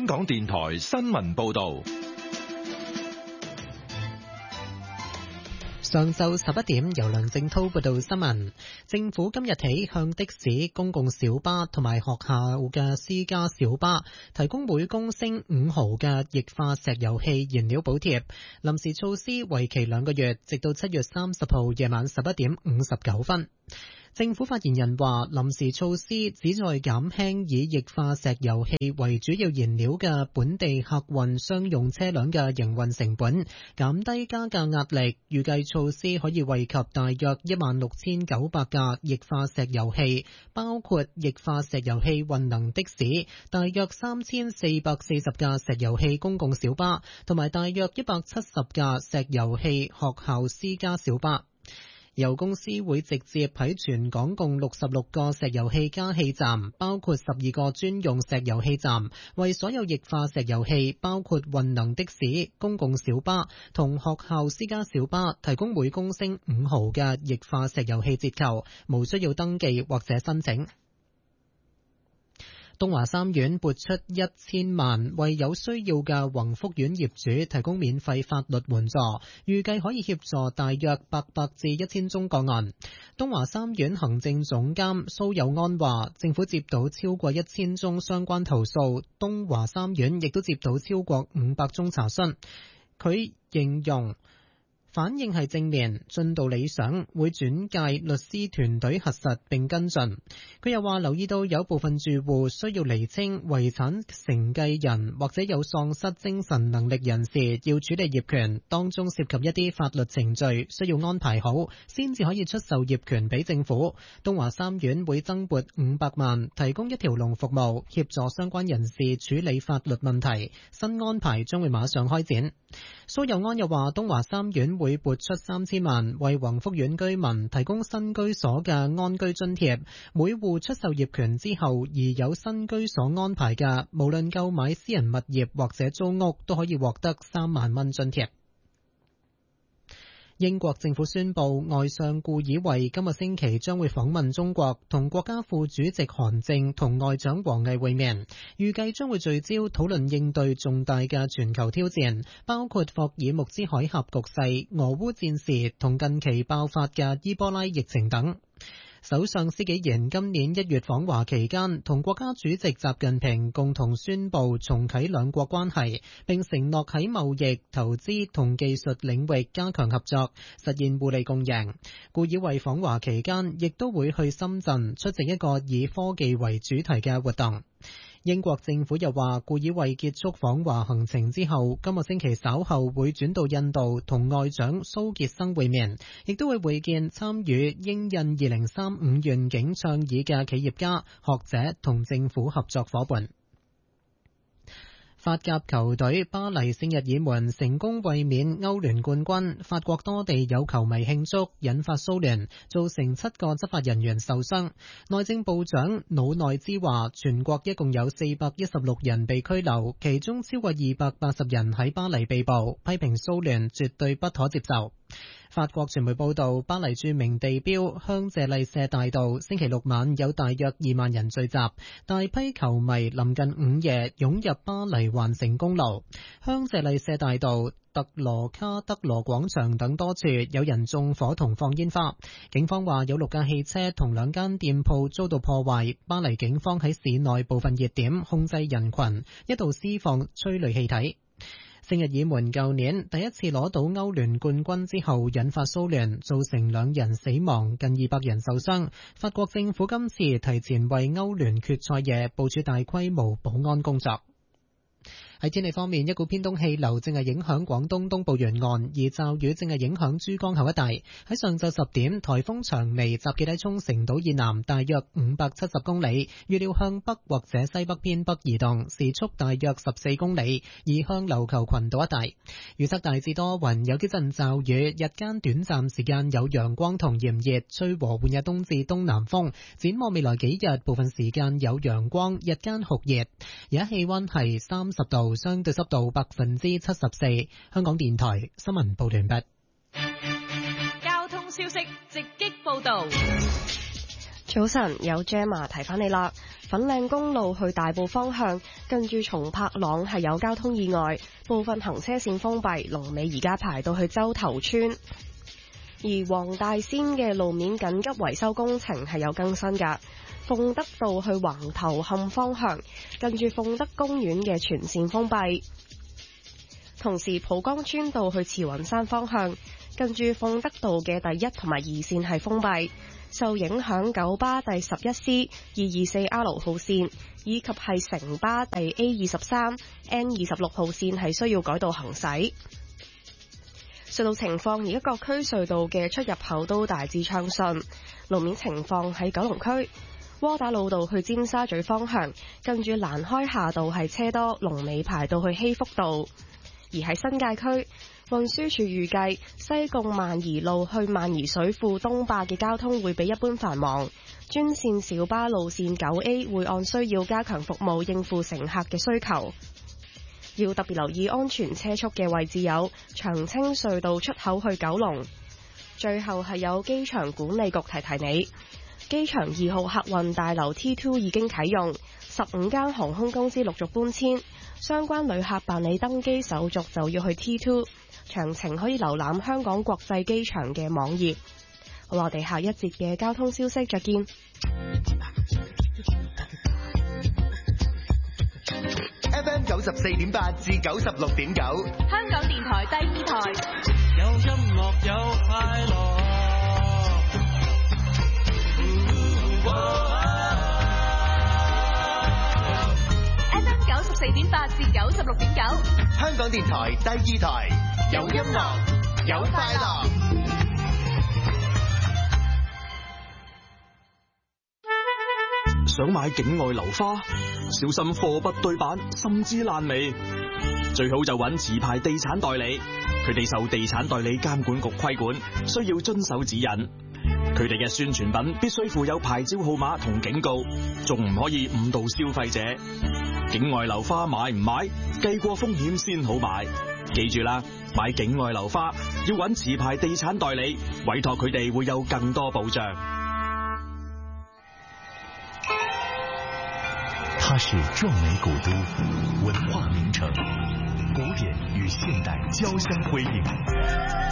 香港電台新聞報道。 上晝11點，由梁正濤報道新聞。政府今日起向的士、公共小巴同埋學校嘅私家小巴提供每公升5毫嘅液化石油氣燃料補貼。臨時措施為期2個月，直到7月30號夜晚11點59分。政府發言人話，臨時措施旨在減輕以液化石油氣為主要燃料嘅本地客運商用車輛嘅營運成本，減低加價壓力。預計措施可以惠及大約16,900架液化石油氣，包括液化石油氣混能的士，大約3,440架石油氣公共小巴，同埋大約170架石油氣學校私家小巴。油公司會直接喺全港共66個石油氣加氣站，包括12個專用石油氣站，為所有液化石油氣，包括混能的士、公共小巴同學校私家小巴，提供每公升5毫嘅液化石油氣折扣，無需要登記或者申請。東華三院撥出1000萬，為有需要嘅宏福苑業主提供免費法律援助，預計可以協助大約800至1000宗個案。東華三院行政總監蘇友安話，政府接到超過1000宗相關投訴，東華三院亦都接到超過500宗查詢。佢形容反應係正面，進度理想，會轉介律師團隊核實並跟進。佢又話留意到有部分住戶需要釐清遺產承繼人或者有喪失精神能力人士要處理業權，當中涉及一啲法律程序需要安排好，先至可以出售業權俾政府。東華三院會增撥500萬，提供一條龍服務，協助相關人士處理法律問題。新安排將會馬上開展。蘇友安又話，東華三院會撥出3000萬，為宏福苑居民提供新居所嘅安居津貼。每戶出售業權之後而有新居所安排嘅，無論購買私人物業或者租屋，都可以獲得3萬蚊津貼。英國政府宣布，外相顧以為今個星期將會訪問中國，同國家副主席韓正同外長王毅會面，預計將會聚焦討論應對重大嘅全球挑戰，包括霍爾木茲海峽局勢、俄烏戰事同近期爆發嘅伊波拉疫情等。首相施紀賢今年1月訪華期間，同國家主席習近平共同宣布重啟兩國關係，並承諾喺貿易、投資同技術領域加強合作，實現互利共贏。顧以為訪華期間，亦都會去深圳出席一個以科技為主題嘅活動。英國政府又話，顧以為結束訪華行程之後，今個星期稍後會轉到印度同外長蘇傑生會面，亦都會會見參與英印2035願景倡議嘅企業家、學者同政府合作夥伴。法甲球隊巴黎聖日耳門成功衛冕歐聯冠軍，法國多地有球迷慶祝，引發騷亂，造成7個執法人員受傷。內政部長魯內茲話，全國一共有416人被拘留，其中超過280人喺巴黎被捕，批評騷亂絕對不可接受。法國傳媒報道，巴黎著名地標香榭麗舍大道星期六晚有大約2萬人聚集，大批球迷臨近午夜湧入巴黎環城公路。香榭麗舍大道、特羅卡德羅廣場等多處有人縱火同放煙花。警方話有6架汽車同2間店鋪遭到破壞。巴黎警方喺市內部分熱點控制人群，一度施放催淚氣體。聖日耳門舊年第一次攞到歐聯冠軍之後引發騷亂，造成2人死亡，近200人受傷。法國政府今次提前為歐聯決賽夜部署大規模保安工作。喺天氣方面，一股偏東氣流正係影響廣東東部沿岸，而驟雨正係影響珠江口一帶。喺上晝10點，颱風長尼集結喺沖繩島以南大約570公里，預料向北或者西北偏北移動，時速大約14公里，移向琉球群島一帶。預測大致多雲，有幾陣驟雨，日間短暫時間有陽光同炎熱，吹和緩嘅東至東南風。展望未來幾日，部分時間有陽光，日間酷熱，而家氣溫係30度。相對濕度74%。香港電台新聞報道完畢。 交通消息直擊報道。 早晨，有 Gemma 提返你啦。粉嶺公路去大埔方向，近住松柏塱係有交通意外，部分行車線封閉，龍尾而家排到去洲頭村。而黃大仙嘅路面緊急維修工程係有更新㗎。鳳德道去橫頭磡方向，近住鳳德公園嘅全線封閉。同時，蒲崗村道去慈雲山方向，近住鳳德道嘅第1同埋2線係封閉。受影響九巴第11C 224R 號線以及係城巴第 A23 N26 號線係需要改道行駛。隧道情況，而家各區隧道嘅出入口都大致暢順。路面情況喺九龍區窩打老道去尖沙咀方向，近住蘭開夏道係車多，龍尾排到去禧福道。而喺新界區，運輸署預計西貢萬宜路去萬宜水庫東壩嘅交通會比一般繁忙，專線小巴路線 9A 會按需要加強服務，應付乘客嘅需求。要特別留意安全車速嘅位置有長青隧道出口去九龍。最後係有機場管理局提提你，機場2號客運大樓 T2 已經啟用，15間航空公司陸續搬遷，相關旅客辦理登機手續就要去 T2， 詳情可以瀏覽香港國際機場嘅網頁。好，我哋下一節嘅交通消息再見。 FM 94.8至96.9， 香港電台第2台， 有音樂有快樂。 FM 94.8至96.9， 香港電台第2台，有音樂有快樂。 想買境外樓花，小心貨不對版，甚至爛尾。最好就揾持牌地產代理，佢哋受地產代理監管局規管，需要遵守指引。佢哋嘅宣傳品必須附有牌照號碼同警告，仲唔可以誤導消費者。境外樓花買唔買，計過風險先好買。記住啦，買境外樓花要揾持牌地產代理，委託佢哋會有更多保障。 它是壮美古都，文化名城，古典与现代交相辉映。